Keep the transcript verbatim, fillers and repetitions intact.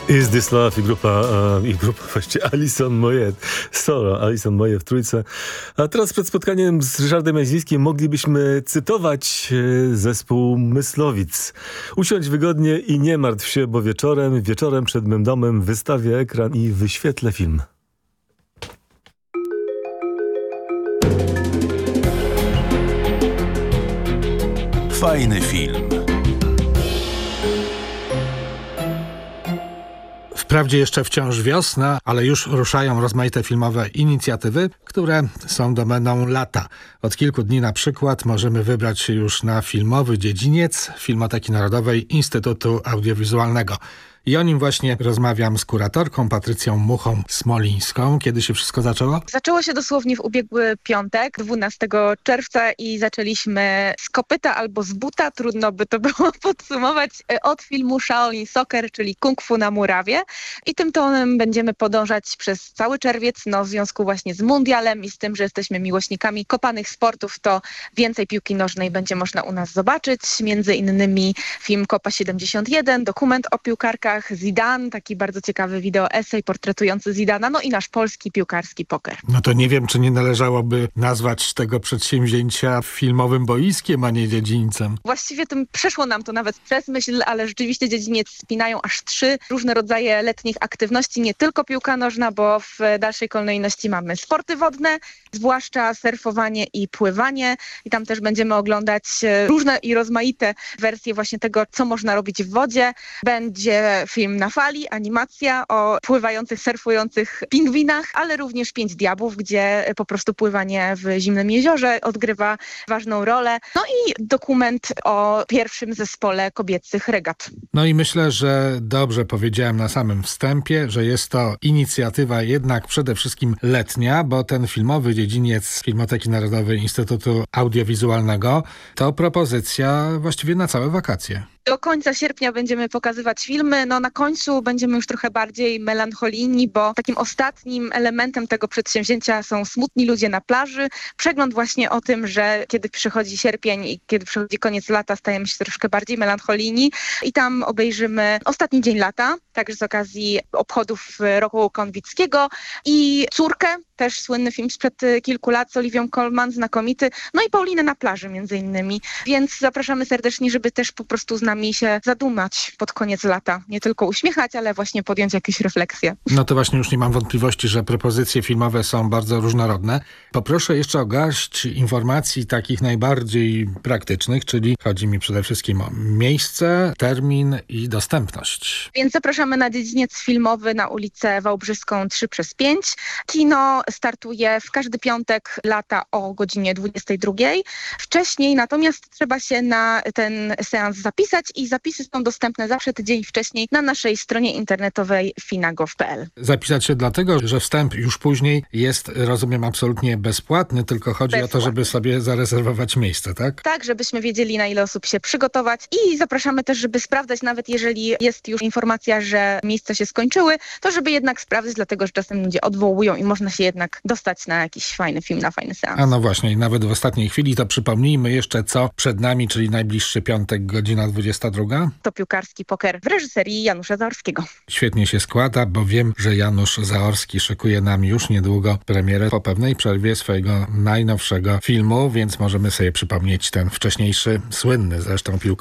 Is This Love i grupa, e, i grupa właściwie Alison Moyet, solo Alison Moyet w trójce. A teraz przed spotkaniem z Ryszardem Jaźwińskim moglibyśmy cytować e, zespół Myslowic. Usiądź wygodnie i nie martw się, bo wieczorem, wieczorem przed mym domem wystawię ekran i wyświetlę film. Fajny film. Wprawdzie jeszcze wciąż wiosna, ale już ruszają rozmaite filmowe inicjatywy, które są domeną lata. Od kilku dni na przykład możemy wybrać się już na filmowy dziedziniec Filmoteki Narodowej Instytutu Audiowizualnego. I o nim właśnie rozmawiam z kuratorką Patrycją Muchą-Smolińską. Kiedy się wszystko zaczęło? Zaczęło się dosłownie w ubiegły piątek, dwunastego czerwca i zaczęliśmy z kopyta albo z buta, trudno by to było podsumować, od filmu Shaolin Soccer, czyli Kung Fu na murawie. I tym tonem będziemy podążać przez cały czerwiec, no w związku właśnie z mundialem i z tym, że jesteśmy miłośnikami kopanych sportów, to więcej piłki nożnej będzie można u nas zobaczyć. Między innymi film Kopa siedemdziesiąt jeden, dokument o piłkarkach, Zidane, taki bardzo ciekawy wideo esej portretujący Zidana, no i nasz polski piłkarski poker. No to nie wiem, czy nie należałoby nazwać tego przedsięwzięcia filmowym boiskiem, a nie dziedzińcem. Właściwie tym przeszło nam to nawet przez myśl, ale rzeczywiście dziedziniec spinają aż trzy różne rodzaje letnich aktywności, nie tylko piłka nożna, bo w dalszej kolejności mamy sporty wodne, zwłaszcza surfowanie i pływanie i tam też będziemy oglądać różne i rozmaite wersje właśnie tego, co można robić w wodzie. Będzie film na fali, animacja o pływających, surfujących pingwinach, ale również Pięć Diabłów, gdzie po prostu pływanie w zimnym jeziorze odgrywa ważną rolę. No i dokument o pierwszym zespole kobiecych regat. No i myślę, że dobrze powiedziałem na samym wstępie, że jest to inicjatywa jednak przede wszystkim letnia, bo ten filmowy dziedziniec Filmoteki Narodowej Instytutu Audiowizualnego to propozycja właściwie na całe wakacje. Do końca sierpnia będziemy pokazywać filmy, no na końcu będziemy już trochę bardziej melancholijni, bo takim ostatnim elementem tego przedsięwzięcia są smutni ludzie na plaży. Przegląd właśnie o tym, że kiedy przychodzi sierpień i kiedy przychodzi koniec lata, stajemy się troszkę bardziej melancholijni i tam obejrzymy Ostatni dzień lata, także z okazji obchodów roku konwickiego i Córkę, też słynny film sprzed kilku lat z Oliwią Colman, znakomity, no i Paulinę na plaży między innymi, więc zapraszamy serdecznie, żeby też po prostu z nami się zadumać pod koniec lata. Nie tylko uśmiechać, ale właśnie podjąć jakieś refleksje. No to właśnie już nie mam wątpliwości, że propozycje filmowe są bardzo różnorodne. Poproszę jeszcze o garść informacji takich najbardziej praktycznych, czyli chodzi mi przede wszystkim o miejsce, termin i dostępność. Więc zapraszamy na dziedziniec filmowy na ulicę Wałbrzyską trzy przez pięć. Kino startuje w każdy piątek lata o godzinie dwudziestej drugiej. Wcześniej natomiast trzeba się na ten seans zapisać i zapisy są dostępne zawsze tydzień wcześniej na naszej stronie internetowej finago kropka p l. Zapisać się dlatego, że wstęp już później jest, rozumiem, absolutnie bezpłatny, tylko chodzi bezpłatny. O to, żeby sobie zarezerwować miejsce, tak? Tak, żebyśmy wiedzieli, na ile osób się przygotować i zapraszamy też, żeby sprawdzać, nawet jeżeli jest już informacja, że miejsca się skończyły, to żeby jednak sprawdzić, dlatego że czasem ludzie odwołują i można się jednak dostać na jakiś fajny film, na fajny seans. A no właśnie, i nawet w ostatniej chwili to przypomnijmy jeszcze, co przed nami, czyli najbliższy piątek, godzina dwudziesta druga. To piłkarski poker w reżyserii Janusza Zaorskiego. Świetnie się składa, bo wiem, że Janusz Zaorski szykuje nam już niedługo premierę po pewnej przerwie swojego najnowszego filmu, więc możemy sobie przypomnieć ten wcześniejszy, słynny zresztą piłkarski